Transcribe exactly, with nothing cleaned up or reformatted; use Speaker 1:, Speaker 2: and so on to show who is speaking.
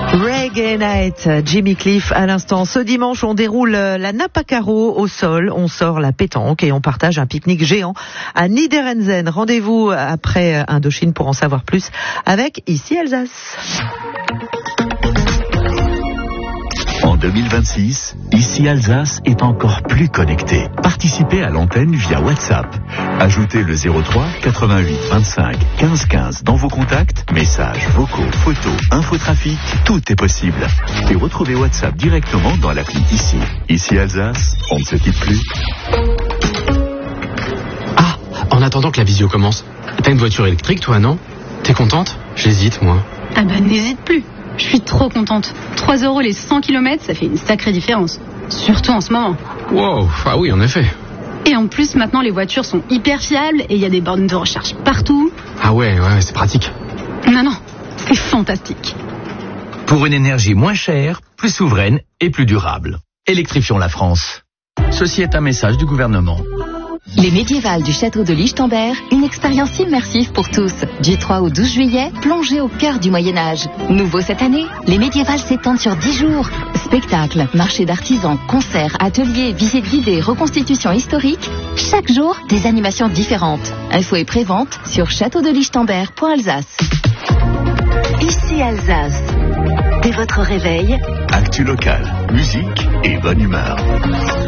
Speaker 1: Reggae Night, Jimmy Cliff à l'instant. Ce dimanche, on déroule la nappe à carreaux au sol, on sort la pétanque et on partage un pique-nique géant à Niederenzen. Rendez-vous après Indochine pour en savoir plus avec Ici Alsace.
Speaker 2: En deux mille vingt-six, Ici Alsace est encore plus connecté. Participez à l'antenne via WhatsApp. Ajoutez le zéro trois quatre-vingt-huit vingt-cinq quinze quinze dans vos contacts, messages, vocaux, photos, infotrafic, tout est possible. Et retrouvez WhatsApp directement dans l'appli Ici. Ici Alsace, on ne se quitte plus.
Speaker 3: Ah, en attendant que la visio commence, t'as une voiture électrique toi, non? T'es contente? J'hésite, moi.
Speaker 4: Ah bah n'hésite plus. Je suis trop contente. trois euros les cent kilomètres, ça fait une sacrée différence. Surtout en ce moment.
Speaker 3: Wow, ah oui, en effet.
Speaker 4: Et en plus, maintenant, les voitures sont hyper fiables et il y a des bornes de recharge partout.
Speaker 3: Ah ouais, ouais, c'est pratique.
Speaker 4: Non, non, c'est fantastique.
Speaker 5: Pour une énergie moins chère, plus souveraine et plus durable. Électrifions la France. Ceci est un message du gouvernement.
Speaker 6: Les médiévales du château de Lichtenberg, une expérience immersive pour tous. Du trois au douze juillet, plongez au cœur du Moyen-Âge. Nouveau cette année, les médiévales s'étendent sur dix jours. Spectacles, marchés d'artisans, concerts, ateliers, visites guidées, reconstitutions historiques. Chaque jour, des animations différentes. Info et prévente sur château de lichtenberg point alsace. Ici Alsace. Dès votre réveil,
Speaker 2: Actu local, musique et bonne humeur.